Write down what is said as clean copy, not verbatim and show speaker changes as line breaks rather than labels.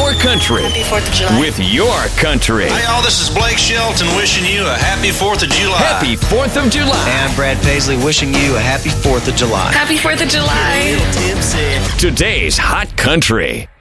your country.
Happy 4th of July.
With your country.
Hey, y'all, this is Blake Shelton wishing you a happy 4th of July.
Happy 4th of July.
And I'm Brad Paisley wishing you a happy 4th of July.
Happy 4th of July.
Today's Hot Country.